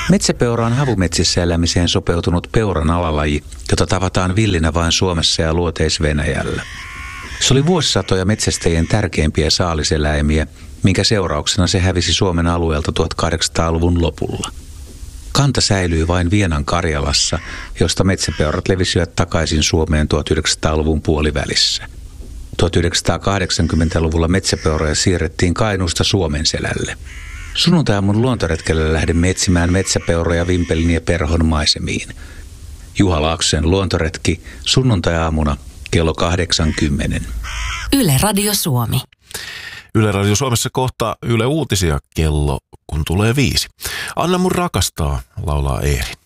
Metsäpeura on havumetsissä elämiseen sopeutunut peuran alalaji, jota tavataan villinä vain Suomessa ja Luoteis-Venäjällä. Se oli vuosisatoja metsästäjien tärkeimpiä saaliseläimiä, minkä seurauksena se hävisi Suomen alueelta 1800-luvun lopulla. Kanta säilyi vain Vienan Karjalassa, josta metsäpeurat levisivät takaisin Suomeen 1900-luvun puolivälissä. 1980-luvulla metsäpeuroja siirrettiin Kainuusta Suomenselälle. Sunnuntai-aamun luontoretkelle lähdemme etsimään metsäpeuroja Vimpelin ja Perhon maisemiin. Juha Laaksosen luontoretki sunnuntai-aamuna kello 8:10. Yle Radio Suomi. Yle Radio Suomessa kohta Yle Uutisia kello, kun tulee 5. Anna mun rakastaa, laulaa Eeri.